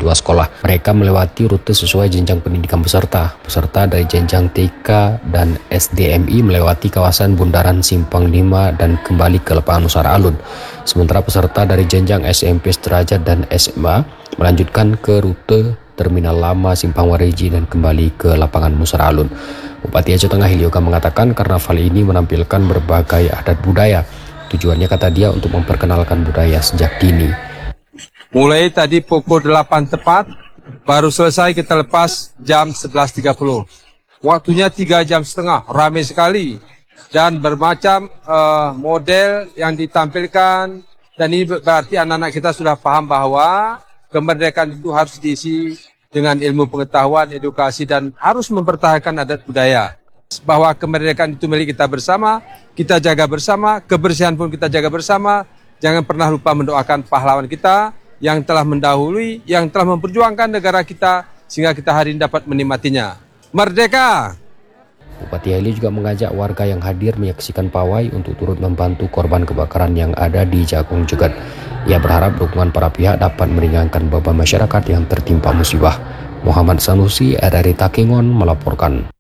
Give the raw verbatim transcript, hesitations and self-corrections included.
siswa sekolah. Mereka melewati rute sesuai jenjang pendidikan peserta. Peserta dari jenjang T K dan S D M I melewati kawasan Bundaran Simpang lima dan kembali ke lapangan Musara Alun. Sementara peserta dari jenjang S M P Sederajat dan S M A melanjutkan ke rute Terminal Lama Simpang Wariji dan kembali ke lapangan Musara Alun. Bupati Aceh Tengah Hilioga mengatakan karnaval ini menampilkan berbagai adat budaya. Tujuannya, kata dia, untuk memperkenalkan budaya sejak dini. Mulai tadi pukul delapan tepat, baru selesai kita lepas jam sebelas tiga puluh. Waktunya tiga jam setengah, ramai sekali. Dan bermacam uh, model yang ditampilkan. Dan ini berarti anak-anak kita sudah paham bahwa kemerdekaan itu harus diisi dengan ilmu pengetahuan, edukasi, dan harus mempertahankan adat budaya. Bahwa kemerdekaan itu milik kita bersama, kita jaga bersama, kebersihan pun kita jaga bersama. Jangan pernah lupa mendoakan pahlawan kita yang telah mendahului, yang telah memperjuangkan negara kita, sehingga kita hari ini dapat menikmatinya. Merdeka! Bupati Heli juga mengajak warga yang hadir menyaksikan pawai untuk turut membantu korban kebakaran yang ada di Jagung Jegat. Ia berharap dukungan para pihak dapat meringankan beban masyarakat yang tertimpa musibah. Muhammad Sanusi, R R I Takengon melaporkan.